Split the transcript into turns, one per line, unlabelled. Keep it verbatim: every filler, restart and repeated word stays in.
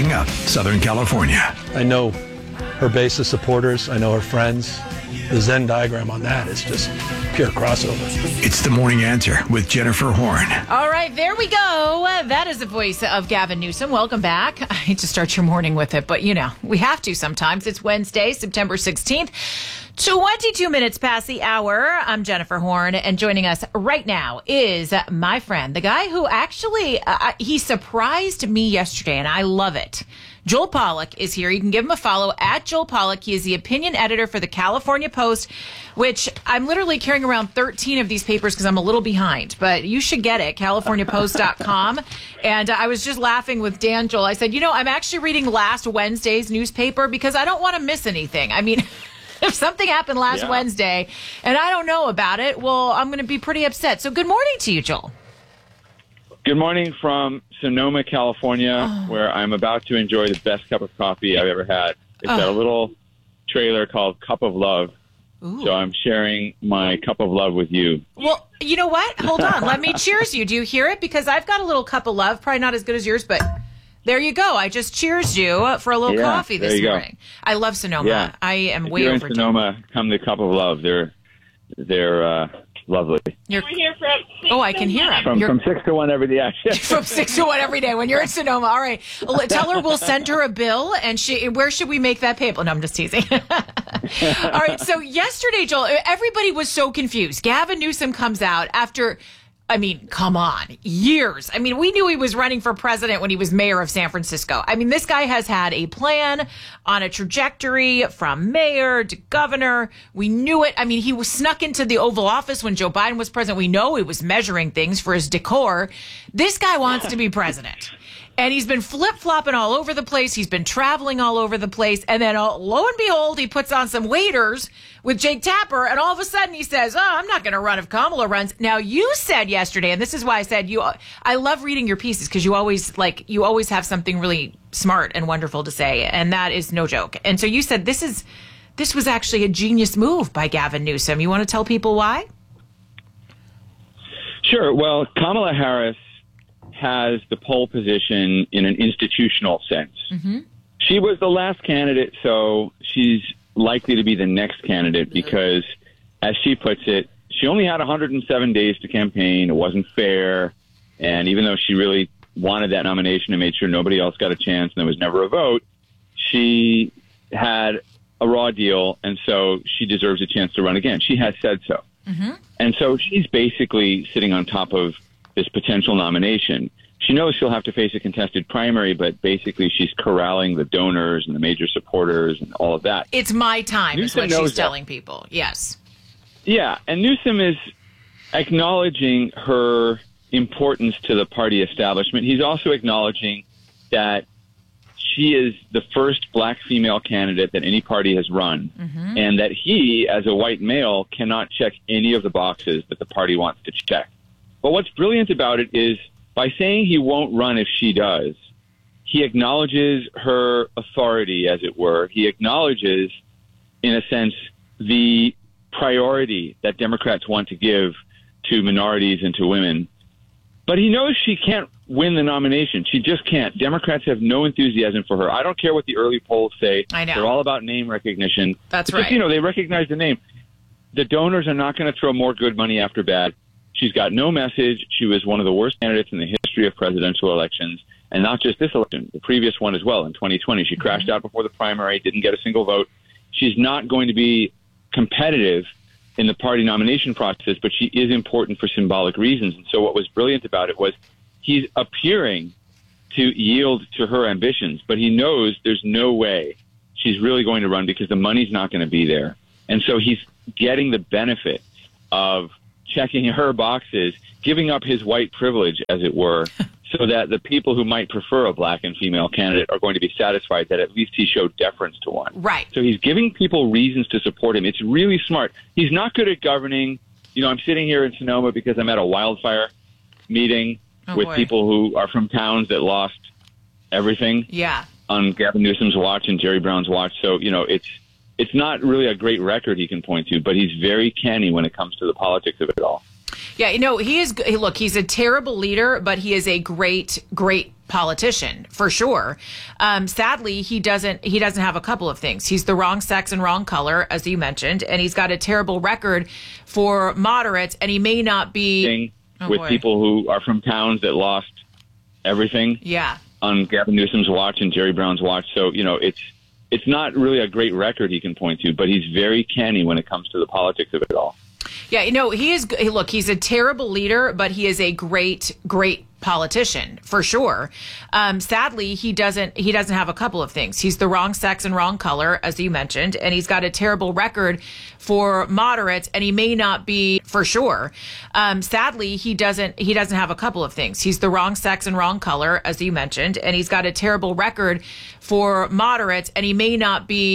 lighting up Southern California.
I know her base of supporters. I know her friends. The Venn diagram on that is just pure crossover.
It's The Morning Answer with Jennifer Horn.
All right, there we go. Uh, that is the voice of Gavin Newsom. Welcome back. I hate to start your morning with it, but you know, we have to sometimes. It's Wednesday, September sixteenth. twenty-two minutes past the hour. I'm Jennifer Horn, and joining us right now is my friend, the guy who actually, uh, he surprised me yesterday, and I love it. Joel Pollak is here. You can give him a follow at Joel Pollak. He is the opinion editor for the California Post, which I'm literally carrying around thirteen of these papers because I'm a little behind, but you should get it, california post dot com. And uh, I was just laughing with Dan, Joel. I said, you know, I'm actually reading last Wednesday's newspaper because I don't want to miss anything. I mean, if something happened last yeah. Wednesday and I don't know about it, well, I'm going to be pretty upset. So good morning to you, Joel.
Good morning from Sonoma, California, oh. where I'm about to enjoy the best cup of coffee I've ever had. It's oh. at a little trailer called Cup of Love. Ooh. So I'm sharing my cup of love with you.
Well, you know what? Hold on. Let me cheers you. Do you hear it? Because I've got a little cup of love. Probably not as good as yours, but there you go. I just cheers you for a little
yeah,
coffee this morning. Go. I love Sonoma.
Yeah.
I am
if
way
you're
over.
in Sonoma, come to Cup of Love. They're they're uh, lovely.
You're, oh, I can hear him.
From, from six to one every day.
From six to one every day when you're in Sonoma. All right. Tell her we'll send her a bill, and she. Where should we make that payable? No, I'm just teasing. All right. So yesterday, Joel, everybody was so confused. Gavin Newsom comes out after, I mean, come on, years. I mean, we knew he was running for president when he was mayor of San Francisco. I mean, this guy has had a plan on a trajectory from mayor to governor. We knew it. I mean, he was snuck into the Oval Office when Joe Biden was president. We know he was measuring things for his decor. This guy wants to be president. And he's been flip-flopping all over the place. He's been traveling all over the place. And then, uh, lo and behold, he puts on some waders with Jake Tapper. And all of a sudden he says, oh, I'm not going to run if Kamala runs. Now, you said yesterday, and this is why I said you. I love reading your pieces because you always like you always have something really smart and wonderful to say. And that is no joke. And so you said this is this was actually a genius move by Gavin Newsom. You want to tell people why?
Sure. Well, Kamala Harris has the pole position in an institutional sense. Mm-hmm. She was the last candidate, so she's likely to be the next candidate because, as she puts it, she only had one hundred seven days to campaign. It wasn't fair. And even though she really wanted that nomination and made sure nobody else got a chance and there was never a vote, she had a raw deal, and so she deserves a chance to run again. She has said so. Mm-hmm. And so she's basically sitting on top of this potential nomination. She knows she'll have to face a contested primary, but basically she's corralling the donors and the major supporters and all of that.
It's my time
Newsom
is what she's
that.
telling people. Yes.
Yeah, and Newsom is acknowledging her importance to the party establishment. He's also acknowledging that she is the first black female candidate that any party has run, mm-hmm. and that he, as a white male, cannot check any of the boxes that the party wants to check. But what's brilliant about it is by saying he won't run if she does, he acknowledges her authority, as it were. He acknowledges, in a sense, the priority that Democrats want to give to minorities and to women. But he knows she can't win the nomination. She just can't. Democrats have no enthusiasm for her. I don't care what the early polls say.
I know.
They're all about name recognition.
That's
it's
right.
Just, you know, they recognize the name. The donors are not going to throw more good money after bad. She's got no message. She was one of the worst candidates in the history of presidential elections, and not just this election, the previous one as well in twenty twenty. She mm-hmm. crashed out before the primary, didn't get a single vote. She's not going to be competitive in the party nomination process, but she is important for symbolic reasons. And so what was brilliant about it was he's appearing to yield to her ambitions, but he knows there's no way she's really going to run because the money's not going to be there. And so he's getting the benefit of checking her boxes, giving up his white privilege, as it were, so that the people who might prefer a black and female candidate are going to be satisfied that at least he showed deference to one.
Right.
So he's giving people reasons to support him. It's really smart. He's not good at governing. You know, I'm sitting here in Sonoma because I'm at a wildfire meeting oh, with boy. people who are from towns that lost everything
yeah.
on Gavin Newsom's watch and Jerry Brown's watch. So, you know, it's It's not really a great record he can point to, but he's very canny when it comes to the politics of it all.
Yeah, you know, he is, look, he's a terrible leader, but he is a great, great politician for sure. Um, sadly, he doesn't he doesn't have a couple of things. He's the wrong sex and wrong color, as you mentioned, and he's got a terrible record for moderates, and he may not be oh,
with
boy.
people who are from towns that lost everything
Yeah.
on Gavin Newsom's watch and Jerry Brown's watch. So, you know, it's it's not really a great record he can point to, but he's very canny when it comes to the politics of it all.
Yeah, you know, he is, hey, look, he's a terrible leader, but he is a great, great politician for sure. Um, sadly, he doesn't, he doesn't have a couple of things. He's the wrong sex and wrong color, as you mentioned, and he's got a terrible record for moderates, and he may not be for sure. Um, sadly, he doesn't, he doesn't have a couple of things. He's the wrong sex and wrong color, as you mentioned, and he's got a terrible record for moderates, and he may not be